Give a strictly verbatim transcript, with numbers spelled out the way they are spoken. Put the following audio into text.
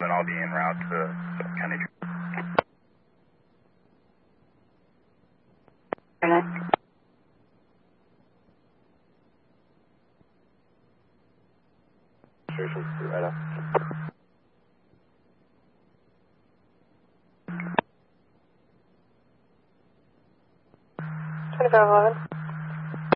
Then I'll be en route to Suffolk County. Station right up. twenty-five eleven.